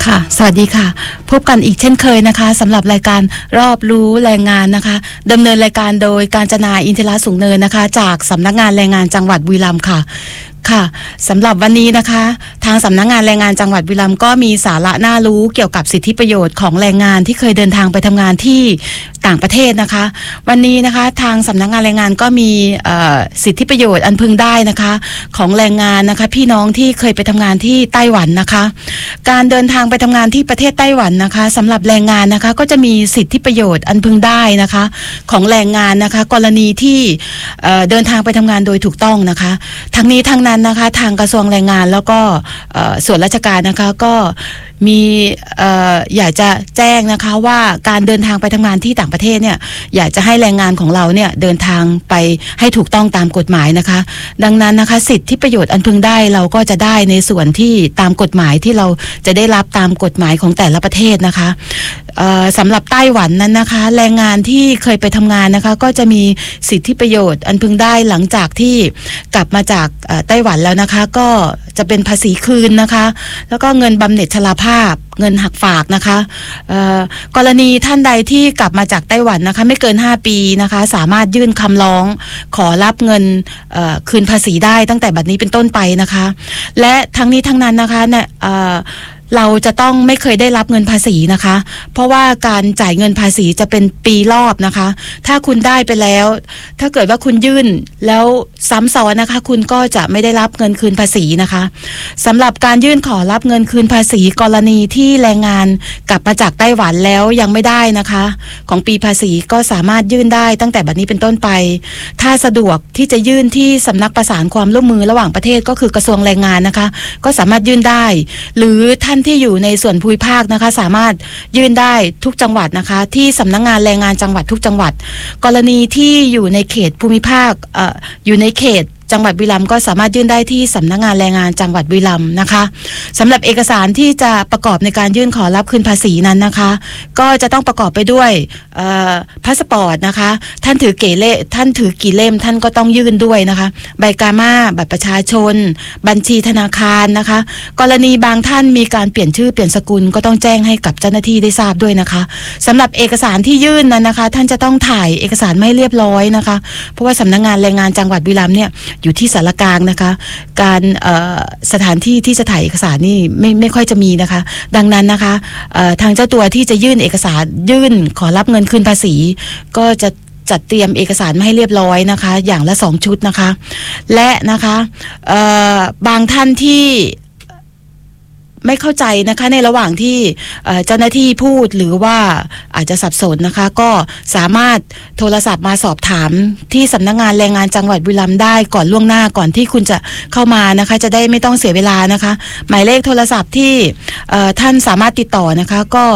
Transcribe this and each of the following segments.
ค่ะสวัสดีค่ะพบกันอีกเช่นเคยนะคะสำหรับรายการรอบรู้แรงงานนะคะดำเนินรายการโดยกาญจนาอินทรสูงเนินนะคะจากสำนักงานแรงงานจังหวัดบุรีรัมย์ค่ะสำหรับวันนี้นะคะทางสำนักงานแรงงานจังหวัดบุรีรัมย์ก็มีสาระน่ารู้เกี่ยวกับสิทธิประโยชน์ของแรงงานที่เคยเดินทางไปทำงานที่ต่างประเทศนะคะวันนี้นะคะทางสำนักงานแรงงานก็มีสิทธิประโยชน์อันพึงได้นะคะของแรงงานนะคะพี่น้องที่เคยไปทำงานที่ไต้หวันนะคะการเดินทางไปทำงานที่ประเทศไต้หวันนะคะสำหรับแรงงานนะคะก็จะมีสิทธิประโยชน์อันพึงได้นะคะของแรงงานนะคะกรณีที่เดินทางไปทำงานโดยถูกต้องนะคะทั้งนี้ทั้งนั้นนะคะทางกระทรวงแรงงานแล้วก็ส่วนราชการนะคะก็มีอยากจะแจ้งนะคะว่าการเดินทางไปทำงานที่ต่างประเทศเนี่ยอยากจะให้แรงงานของเราเนี่ยเดินทางไปให้ถูกต้องตามกฎหมายนะคะดังนั้นนะคะสิทธิประโยชน์อันพึงได้เราก็จะได้ในส่วนที่ตามกฎหมายที่เราจะได้รับตามกฎหมายของแต่ละประเทศนะคะสำหรับไต้หวันนั้นนะคะแรงงานที่เคยไปทำงานนะคะก็จะมีสิทธิประโยชน์อันพึงได้หลังจากที่กลับมาจากไต้หวันแล้วนะคะก็จะเป็นภาษีคืนนะคะแล้วก็เงินบำเหน็จชราภาพเงินหักฝากนะคะกรณีท่านใดที่กลับมาจากไต้หวันนะคะไม่เกิน5ปีนะคะสามารถยื่นคำร้องขอรับเงินคืนภาษีได้ตั้งแต่บัดนี้เป็นต้นไปนะคะและทั้งนี้ทั้งนั้นนะคะเนี่ยเราจะต้องไม่เคยได้รับเงินภาษีนะคะเพราะว่าการจ่ายเงินภาษีจะเป็นปีรอบนะคะถ้าคุณได้ไปแล้วถ้าเกิดว่าคุณยื่นแล้วซ้ำซ้อนนะคะคุณก็จะไม่ได้รับเงินคืนภาษีนะคะสำหรับการยื่นขอรับเงินคืนภาษีกรณีที่แรงงานกลับมาจากไต้หวันแล้วยังไม่ได้นะคะของปีภาษีก็สามารถยื่นได้ตั้งแต่บัดนี้เป็นต้นไปถ้าสะดวกที่จะยื่นที่สำนักประสานความร่วมมือระหว่างประเทศก็คือกระทรวงแรงงานนะคะก็สามารถยื่นได้หรือท่านที่อยู่ในส่วนภูมิภาคนะคะสามารถยื่นได้ทุกจังหวัดนะคะที่สำนักงานแรงงานจังหวัดทุกจังหวัดกรณีที่อยู่ในเขตภูมิภาคอยู่ในเขตจังหวัดบุรีรัมย์ก็สามารถยื่นได้ที่สำนักงานแรงงานจังหวัดบุรีรัมย์นะคะสำหรับเอกสารที่จะประกอบในการยื่นขอรับคืนภาษีนั้นนะคะก็จะต้องประกอบไปด้วยพาสปอร์ตนะคะท่านถือกี่เล่มท่านก็ต้องยื่นด้วยนะคะใบกาม่าบัตรประชาชนบัญชีธนาคารนะคะกรณีบางท่านมีการเปลี่ยนชื่อเปลี่ยนสกุลก็ต้องแจ้งให้กับเจ้าหน้าที่ได้ทราบด้วยนะคะสำหรับเอกสารที่ยื่นนั้นนะคะท่านจะต้องถ่ายเอกสารไม่เรียบร้อยนะคะเพราะว่าสำนักงานแรงงานจังหวัดบุรีรัมย์เนี่ยอยู่ที่สารกลางนะคะการสถานที่ที่จะถ่ายเอกสารนี่ไม่ค่อยจะมีนะคะดังนั้นนะคะทางเจ้าตัวที่จะยื่นเอกสารยื่นขอรับเงินคืนภาษีก็จะจัดเตรียมเอกสารมาให้เรียบร้อยนะคะอย่างละ2ชุดนะคะและนะคะบางท่านที่ไม่เข้าใจนะคะในระหว่างที่เจ้าหน้าที่พูดหรือว่าอาจจะสับสนนะคะก็สามารถโทรศัพท์มาสอบถามที่สำนักงานแรงงานจังหวัดบุรีรัมย์ได้ก่อนล่วงหน้าก่อนที่คุณจะเข้ามานะคะจะได้ไม่ต้องเสียเวลานะคะหมายเลขโทรศัพท์ที่ท่านสามารถติดต่อนะคะก็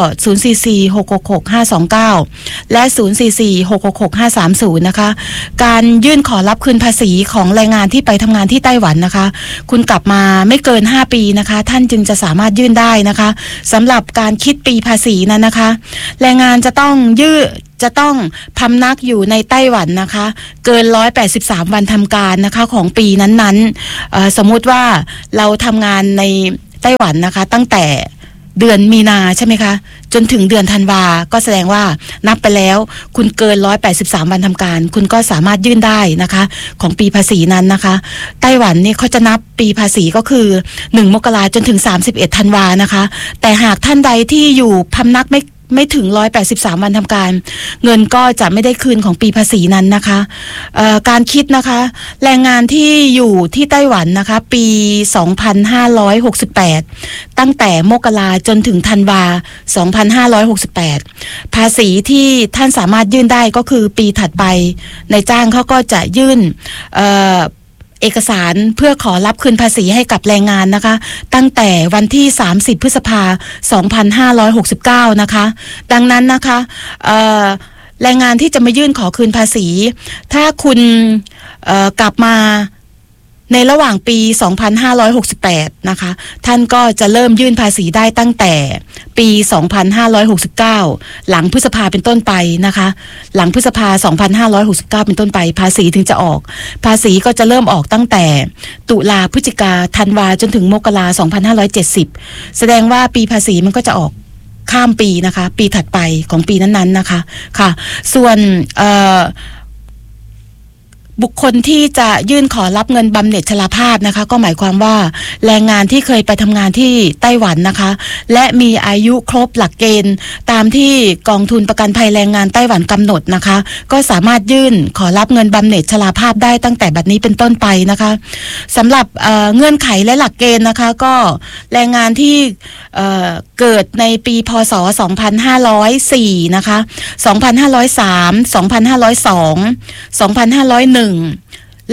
044-666-529และ044-666-530นะคะการยื่นขอรับคืนภาษีของแรงงานที่ไปทำงานที่ไต้หวันนะคะคุณกลับมาไม่เกิน5ปีนะคะท่านจึงจะสามารถยื่นได้นะคะสำหรับการคิดปีภาษีนั้นนะคะแรงงานจะต้องพำนักอยู่ในไต้หวันนะคะเกิน183วันทำการนะคะของปีนั้นๆสมมุติว่าเราทำงานในไต้หวันนะคะตั้งแต่เดือนมีนาใช่ไหมคะจนถึงเดือนธันวาก็แสดงว่านับไปแล้วคุณเกิน183วันทำการคุณก็สามารถยื่นได้นะคะของปีภาษีนั้นนะคะไต้หวันนี่เขาจะนับปีภาษีก็คือ1 มกราคมจนถึง31 ธันวานะคะแต่หากท่านใดที่อยู่พำนักไม่ถึง183วันทำการเงินก็จะไม่ได้คืนของปีภาษีนั้นนะคะการคิดนะคะแรงงานที่อยู่ที่ไต้หวันนะคะปี2568ตั้งแต่มกราจนถึงธันวา2568ภาษีที่ท่านสามารถยื่นได้ก็คือปีถัดไปนายจ้างเขาก็จะยื่นเอกสารเพื่อขอรับคืนภาษีให้กับแรงงานนะคะตั้งแต่วันที่30 พฤษภาคม 2569นะคะดังนั้นนะคะแรงงานที่จะมายื่นขอคืนภาษีถ้าคุณกลับมาในระหว่างปี 2568 นะคะท่านก็จะเริ่มยื่นภาษีได้ตั้งแต่ปี 2569 หลังพฤษภาเป็นต้นไปนะคะหลังพฤษภา 2569 เป็นต้นไปภาษีถึงจะออกภาษีก็จะเริ่มออกตั้งแต่ตุลาพฤศจิกาธันวาจนถึงมกราคม 2570 แสดงว่าปีภาษีมันก็จะออกข้ามปีนะคะปีถัดไปของปีนั้นๆนะคะค่ะส่วนบุคคลที่จะยื่นขอรับเงินบำเหน็จชราภาพนะคะก็หมายความว่าแรงงานที่เคยไปทำงานที่ไต้หวันนะคะและมีอายุครบหลักเกณฑ์ตามที่กองทุนประกันภัยแรงงานไต้หวันกำหนดนะคะก็สามารถยื่นขอรับเงินบำเหน็จชราภาพได้ตั้งแต่บัดนี้เป็นต้นไปนะคะสำหรับเงื่อนไขและหลักเกณฑ์นะคะก็แรงงานที่เกิดในปีพ.ศ. 2504 นะคะ 2503 2502 2501 และ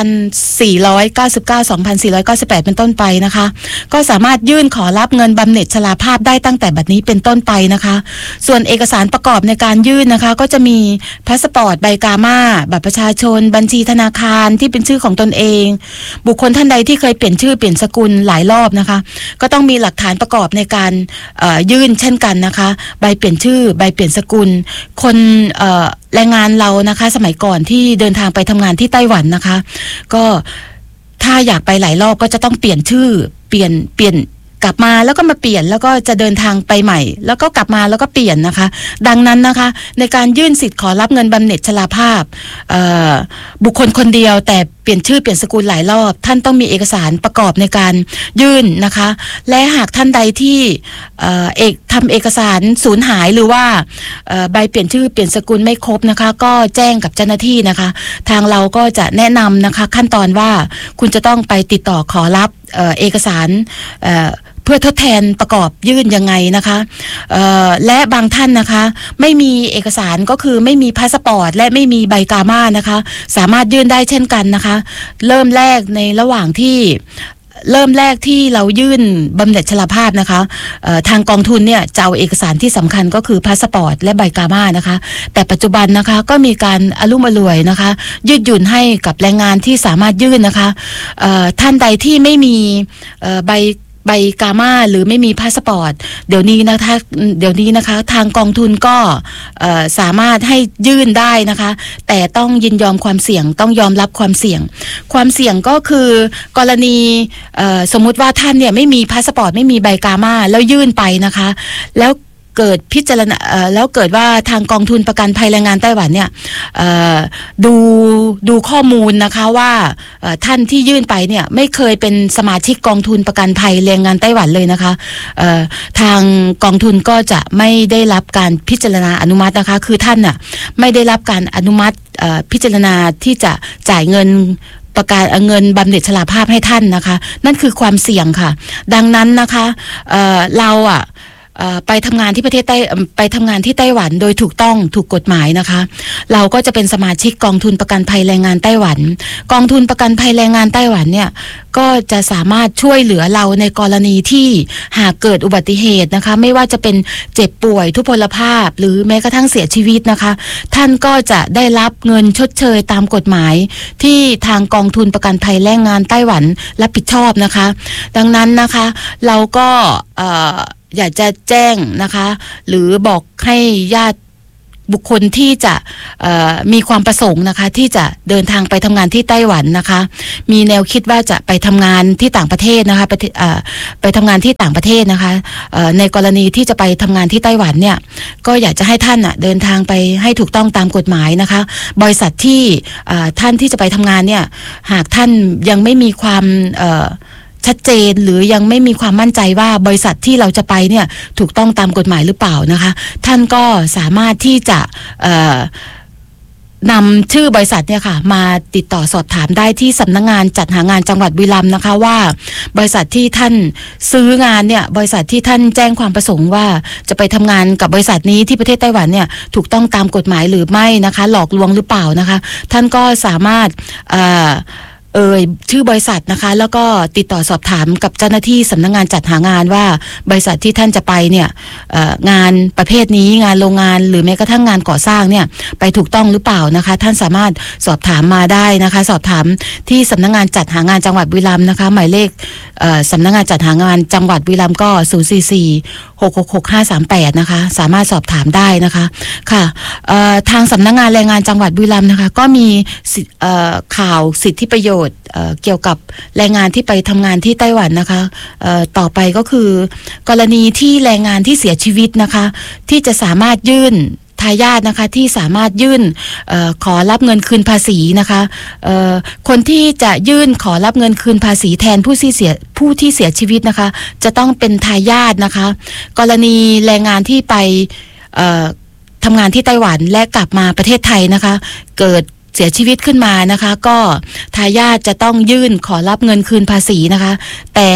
2499 2498 เป็นต้นไปนะคะก็สามารถยื่นขอรับเงินบำเหน็จชราภาพได้ตั้งแต่บัดนี้เป็นต้นไปนะคะส่วนเอกสารประกอบในการยื่นนะคะก็จะมีพาสปอร์ตใบกาม่าบัตรประชาชนบัญชีธนาคารที่เป็นชื่อของตนเองบุคคลท่านใดที่เคยเปลี่ยนชื่อเปลี่ยนสกุลหลายรอบนะคะก็ต้องมีหลักฐานประกอบในการยื่นเช่นกันนะคะใบเปลี่ยนชื่อใบเปลี่ยนสกุลคนแรงงานเรานะคะสมัยก่อนที่เดินทางไปทำงานที่ไต้หวันนะคะก็ถ้าอยากไปหลายรอบก็จะต้องเปลี่ยนชื่อเปลี่ยนกลับมาแล้วก็มาเปลี่ยนแล้วก็จะเดินทางไปใหม่แล้วก็กลับมาแล้วก็เปลี่ยนนะคะดังนั้นนะคะในการยื่นสิทธิ์ขอรับเงินบำเหน็จชราภาพบุคคลคนเดียวแต่เปลี่ยนชื่อเปลี่ยนสกุลหลายรอบท่านต้องมีเอกสารประกอบในการยื่นนะคะและหากท่านใดที่ทำเอกสารสูญหายหรือว่าใบเปลี่ยนชื่อเปลี่ยนสกุลไม่ครบนะคะก็แจ้งกับเจ้าหน้าที่นะคะทางเราก็จะแนะนำนะคะขั้นตอนว่าคุณจะต้องไปติดต่อขอรับเอกสารเพื่อทดแทนประกอบยื่นยังไงนะคะและบางท่านนะคะไม่มีเอกสารก็คือไม่มีพาสปอร์ตและไม่มีใบกาม่านะคะสามารถยื่นได้เช่นกันนะคะเริ่มแรกที่เรายื่นบำเหน็จชราภาพนะคะทางกองทุนเนี่ยจะเอาเอกสารที่สำคัญก็คือพาสปอร์ตและใบกาม่านะคะแต่ปัจจุบันนะคะก็มีการอลุ่มอล่วยนะคะยืดหยุ่นให้กับแรงงานที่สามารถยื่นนะคะท่านใดที่ไม่มีใบกาม่าหรือไม่มีพาสปอร์ตเดี๋ยวนี้นะคะทางกองทุนก็สามารถให้ยื่นได้นะคะแต่ต้องยินยอมความเสี่ยงต้องยอมรับความเสี่ยงก็คือกรณีสมมุติว่าท่านเนี่ยไม่มีพาสปอร์ตไม่มีใบกาม่าแล้วยื่นไปนะคะแล้วเกิดพิจารณาแล้วเกิดว่าทางกองทุนประกันภัยแรงงานไต้หวันเนี่ยดูข้อมูลนะคะว่าท่านที่ยื่นไปเนี่ยไม่เคยเป็นสมาชิกกองทุนประกันภัยแรงงานไต้หวันเลยนะคะทางกองทุนก็จะไม่ได้รับการพิจารณาอนุมัตินะคะคือท่านน่ะไม่ได้รับการอนุมัติพิจารณาที่จะจ่ายเงินประกันเงินบำเหน็จชราภาพให้ท่านนะคะนั่นคือความเสี่ยงค่ะดังนั้นนะคะเราไปทำงานที่ไต้หวันโดยถูกต้องถูกกฎหมายนะคะเราก็จะเป็นสมาชิกกองทุนประกันภัยแรงงานไต้หวันกองทุนประกันภัยแรงงานไต้หวันเนี่ยก็จะสามารถช่วยเหลือเราในกรณีที่หากเกิดอุบัติเหตุนะคะไม่ว่าจะเป็นเจ็บป่วยทุพพลภาพหรือแม้กระทั่งเสียชีวิตนะคะท่านก็จะได้รับเงินชดเชยตามกฎหมายที่ทางกองทุนประกันภัยแรงงานไต้หวันรับผิดชอบนะคะดังนั้นนะคะเราก็อยากจะแจ้งนะคะหรือบอกให้ญาติบุคคลที่จะมีความประสงค์นะคะที่จะเดินทางไปทำงานที่ไต้หวันนะคะมีแนวคิดว่าจะไปทำงานที่ต่างประเทศนะคะไปทำงานที่ต่างประเทศนะคะในกรณีที่จะไปทำงานที่ไต้หวันเนี่ยก็อยากจะให้ท่านเดินทางไปให้ถูกต้องตามกฎหมายนะคะบริษัทที่ท่านที่จะไปทำงานเนี่ยหากท่านยังไม่มีความชัดเจนหรือยังไม่มีความมั่นใจว่าบริษัทที่เราจะไปเนี่ยถูกต้องตามกฎหมายหรือเปล่านะคะท่านก็สามารถที่จะนำชื่อบริษัทเนี่ยค่ะมาติดต่อสอบถามได้ที่สำนักงานจัดหางานจังหวัดบุรีรัมย์นะคะว่าบริษัทที่ท่านซื้องานเนี่ยบริษัทที่ท่านแจ้งความประสงค์ว่าจะไปทำงานกับบริษัทนี้ที่ประเทศไต้หวันเนี่ยถูกต้องตามกฎหมายหรือไม่นะคะหลอกลวงหรือเปล่านะคะท่านก็สามารถชื่อบริษัทนะคะแล้วก็ติดต่อสอบถามกับเจ้าหน้าที่สำนักงานจัดหางานว่าบริษัทที่ท่านจะไปเนี่ยงานประเภทนี้งานโรงงานหรือแม้กระทั่งงานก่อสร้างเนี่ยไปถูกต้องหรือเปล่านะคะท่านสามารถสอบถามมาได้นะคะสอบถามที่สำนักงานจัดหางานจังหวัดบุรีรัมย์นะคะหมายเลขสำนักงานจัดหางานจังหวัดบุรีรัมย์ก็044-666-538นะคะสามารถสอบถามได้นะคะค่ะทางสำนักงานแรงงานจังหวัดบุรีรัมย์นะคะก็มีข่าวสิทธิประโยชน์เกี่ยวกับแรงงานที่ไปทำงานที่ไต้หวันนะคะต่อไปก็คือกรณีที่แรงงานที่เสียชีวิตนะคะที่จะสามารถยื่นทายาทนะคะที่สามารถยื่นขอรับเงินคืนภาษีนะคะคนที่จะยื่นขอรับเงินคืนภาษีแทนผู้ที่เสียชีวิตนะคะจะต้องเป็นทายาทนะคะกรณีแรงงานที่ไปทำงานที่ไต้หวันและกลับมาประเทศไทยนะคะเกิดเสียชีวิตขึ้นมานะคะก็ทายาทจะต้องยื่นขอรับเงินคืนภาษีนะคะแต่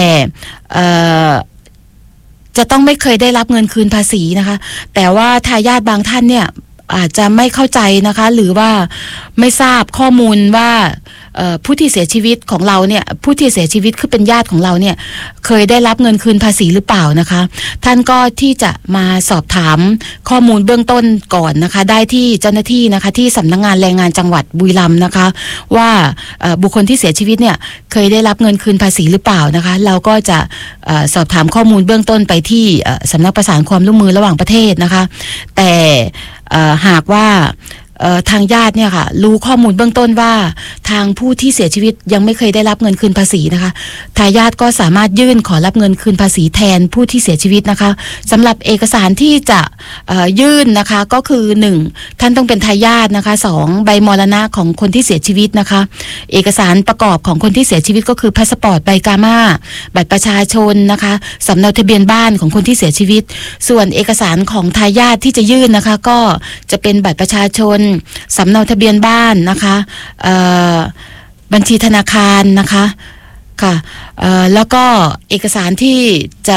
จะต้องไม่เคยได้รับเงินคืนภาษีนะคะแต่ว่าทายาทบางท่านเนี่ยอาจจะไม่เข้าใจนะคะหรือว่าไม่ทราบข้อมูลว่าผู้ที่เสียชีวิตของเราเนี่ยผู้ที่เสียชีวิตคือเป็นญาติของเราเนี่ยเคยได้รับเงินคืนภาษีหรือเปล่านะคะท่านก็ที่จะมาสอบถามข้อมูลเบื้องต้นก่อนนะคะได้ที่เจ้าหน้าที่นะคะที่สำนักงานแรงงานจังหวัดบุรีรัมย์นะคะว่าบุคคลที่เสียชีวิตเนี่ยเคยได้รับเงินคืนภาษีหรือเปล่านะคะเราก็จะสอบถามข้อมูลเบื้องต้นไปที่สำนักประสานความร่วมมือระหว่างประเทศนะคะแต่หากว่าทางญาติเนี่ยค่ะรู้ข้อมูลเบื้องต้นว่าทางผู้ที่เสียชีวิตยังไม่เคยได้รับเงินคืนภาษีนะคะทายาทก็สามารถยื่นขอรับเงินคืนภาษีแทนผู้ที่เสียชีวิตนะคะสำหรับเอกสารที่จะยื่นนะคะก็คือ1ท่านต้องเป็นทายาทนะคะ2ใบมรณะของคนที่เสียชีวิตนะคะเอกสารประกอบของคนที่เสียชีวิตก็คือพาสปอร์ตใบกาม่าบัตรประชาชนนะคะสำเนาทะเบียนบ้านของคนที่เสียชีวิตส่วนเอกสารของทายาทที่จะยื่นนะคะก็จะเป็นบัตรประชาชนสำเนาทะเบียนบ้านนะคะบัญชีธนาคารนะคะค่ะแล้วก็เอกสารที่จะ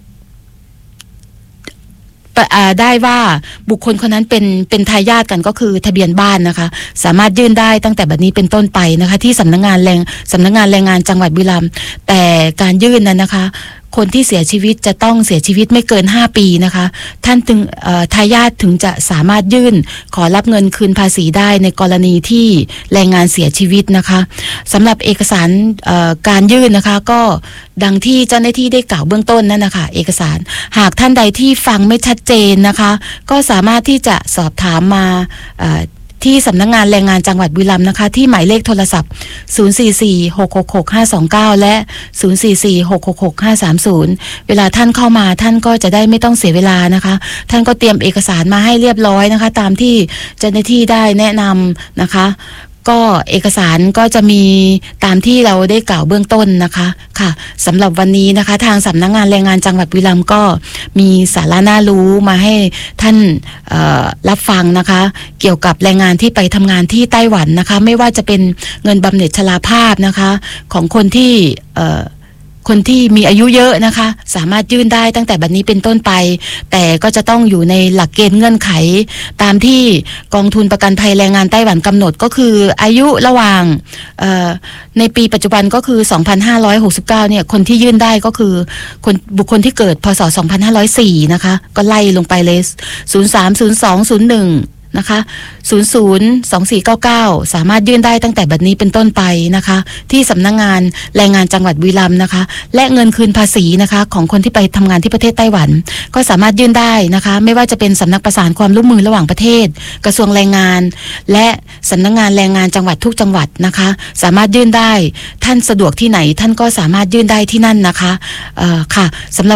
ได้ว่าบุคคลคนนั้นเป็นทายาทกันก็คือทะเบียนบ้านนะคะสามารถยื่นได้ตั้งแต่บัดนี้เป็นต้นไปนะคะที่สำนักงานแรงงานจังหวัดบุรีรัมย์แต่การยื่นนั้นนะคะคนที่เสียชีวิตจะต้องเสียชีวิตไม่เกิน5 ปีนะคะท่านถึงทายาทถึงจะสามารถยื่นขอรับเงินคืนภาษีได้ในกรณีที่แรงงานเสียชีวิตนะคะสำหรับเอกสารการยื่นนะคะก็ดังที่เจ้าหน้าที่ได้กล่าวเบื้องต้นนั่นนะคะเอกสารหากท่านใดที่ฟังไม่ชัดเจนนะคะก็สามารถที่จะสอบถามมาที่สำนักงานแรงงานจังหวัดบุรีรัมย์นะคะที่หมายเลขโทรศัพท์044-666-529และ044-666-530เวลาท่านเข้ามาท่านก็จะได้ไม่ต้องเสียเวลานะคะท่านก็เตรียมเอกสารมาให้เรียบร้อยนะคะตามที่เจ้าหน้าที่ได้แนะนำนะคะก็เอกสารก็จะมีตามที่เราได้กล่าวเบื้องต้นนะคะค่ะสำหรับวันนี้นะคะทางสำนักงานแรงงานจังหวัดบุรีรัมย์ก็มีสาระน่ารู้มาให้ท่านรับฟังนะคะเกี่ยวกับแรงงานที่ไปทำงานที่ไต้หวันนะคะไม่ว่าจะเป็นเงินบำเหน็จชราภาพนะคะของคนที่มีอายุเยอะนะคะสามารถยื่นได้ตั้งแต่บัดนี้เป็นต้นไปแต่ก็จะต้องอยู่ในหลักเกณฑ์เงื่อนไขตามที่กองทุนประกันภัยแรงงานไต้หวันกำหนดก็คืออายุระหว่างในปีปัจจุบันก็คือ2569เนี่ยคนที่ยื่นได้ก็คือบุคคลที่เกิดพศ2504นะคะก็ไล่ลงไปเลย030201นะคะ002499สามารถยื่นได้ตั้งแต่บัดนี้เป็นต้นไปนะคะที่สำนักงานแรงงานจังหวัดบุรีรัมย์นะคะและเงินคืนภาษีนะคะของคนที่ไปทำงานที่ประเทศไต้หวันก็สามารถยื่นได้นะคะไม่ว่าจะเป็นสำนักประสานความร่วมมือระหว่างประเทศกระทรวงแรงงานและสำนักงานแรงงานจังหวัดทุกจังหวัดนะคะสามารถยื่นได้ท่านสะดวกที่ไหนท่านก็สามารถยื่นได้ที่นั่นนะคะค่ะสำหรับ